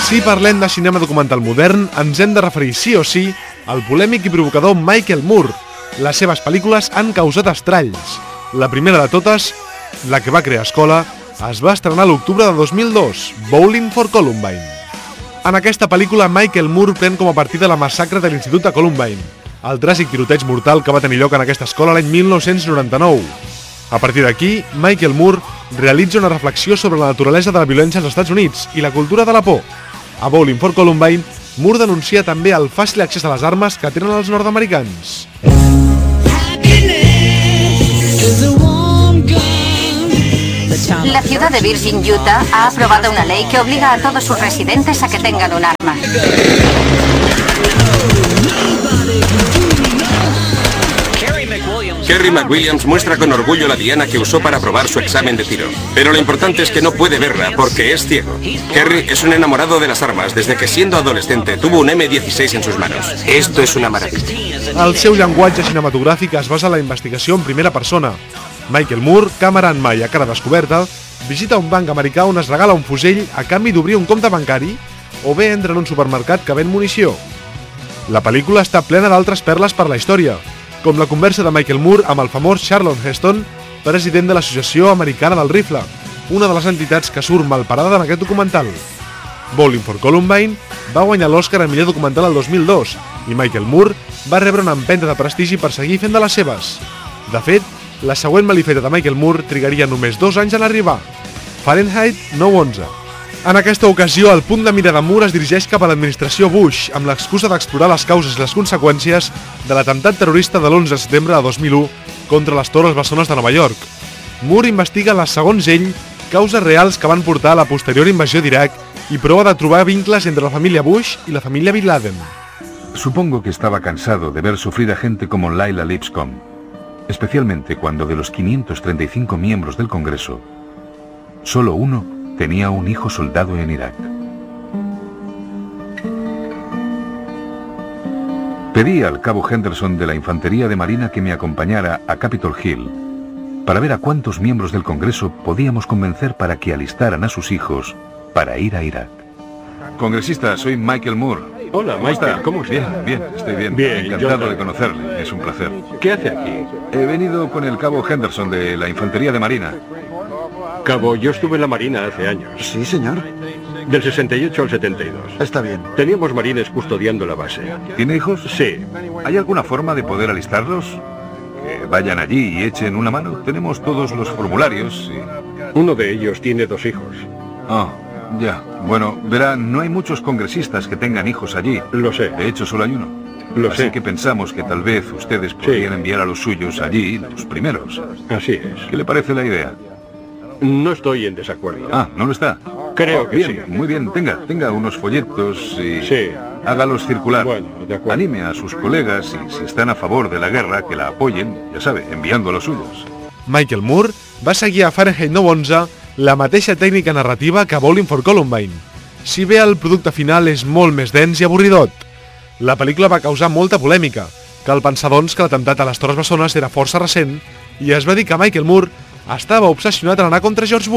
Si parlem de cinema documental modern, ens hem de referir sí o sí al polèmic i provocador Michael Moore. Les seves pel·lícules han causat estralls. La primera de totes, la que va crear escola, es va estrenar a l'octubre de 2002, Bowling for Columbine. En aquesta pel·lícula, Michael Moore pren com a partida la massacre de l'Institut de Columbine, el tràgic tiroteig mortal que va tenir lloc en aquesta escola l'any 1999. A partir d'aquí, Michael Moore realitza una reflexió sobre la naturalesa de la violència als Estats Units i la cultura de la por. A Bowling for Columbine, Moore denuncia també el fàcil accés a les armes que tenen els nord-americans. La ciudad de Virgin, Utah, ha aprobado una ley que obliga a todos sus residentes a que tengan un arma. Kerry McWilliams muestra con orgullo la diana que usó para aprobar su examen de tiro. Pero lo importante es que no puede verla porque es ciego. Kerry es un enamorado de las armas desde que siendo adolescente tuvo un M16 en sus manos. Esto es una maravilla. El seu llenguatge cinematogràfic es basa en la investigació en primera persona. Michael Moore, càmera en mà i a cara descoberta, visita un banc americà on es regala un fusell a canvi d'obrir un compte bancari o bé entra en un supermercat que ven munició. La pel·lícula està plena d'altres perles per la història, com la conversa de Michael Moore amb el famós Charlton Heston, president de l'Associació Americana del Rifle, una de les entitats que surt malparada en aquest documental. Bowling for Columbine va guanyar l'Oscar al millor documental el 2002 i Michael Moore va rebre una empenta de prestigi per seguir fent de les seves. De fet, la següent malifeta de Michael Moore trigaria només 2 anys en arribar, Fahrenheit 9/11. En aquesta ocasió, el punt de mira de Moore es dirigeix cap a l'administració Bush amb l'excusa d'explorar les causes i les conseqüències de l'atemptat terrorista de l'11 de setembre de 2001 contra les Torres Bessones de Nova York. Moore investiga les, segons ell, causes reals que van portar a la posterior invasió d'Iraq i prova de trobar vincles entre la família Bush i la família Bin Laden. Supongo que estaba cansado de ver sufrir a gente como Lila Lipscomb, especialmente cuando de los 535 miembros del Congreso, solo uno tenía un hijo soldado en Irak. Pedí al cabo Henderson de la Infantería de Marina que me acompañara a Capitol Hill para ver a cuántos miembros del Congreso podíamos convencer para que alistaran a sus hijos para ir a Irak. Congresista, soy Michael Moore. Hola, Michael, ¿cómo está? Bien, estoy bien. Bien, encantado de conocerle, es un placer. ¿Qué hace aquí? He venido con el cabo Henderson de la Infantería de Marina. Cabo, yo estuve en la Marina hace años. Sí, señor. Del 68 al 72. Está bien. Teníamos marines custodiando la base. ¿Tiene hijos? Sí. ¿Hay alguna forma de poder alistarlos? Que vayan allí y echen una mano. Tenemos todos los formularios y... Uno de ellos tiene 2 hijos. Ah, ya. Bueno, verá, no hay muchos congresistas que tengan hijos allí. Lo sé. De hecho, solo hay uno. Así que pensamos que tal vez ustedes podrían enviar a los suyos allí, los primeros. Así es. ¿Qué le parece la idea? No estoy en desacuerdo. Ah, ¿no lo está? Creo que bien, sí. Muy bien, tenga unos folletos y Sí. hágalos circular. Bueno, de acuerdo. Anime a sus colegas y si están a favor de la guerra, que la apoyen, ya sabe, enviando a los suyos. Michael Moore va seguir a Fahrenheit 9/11 la mateixa tècnica narrativa que Bowling for Columbine, si bé el producte final és molt més dens i avorridot. La pel·lícula va causar molta polèmica. Cal pensar, doncs, que l'atemptat a les Torres Bessones era força recent i es va dir que Michael Moore estava obsessionat en anar contra George Bush.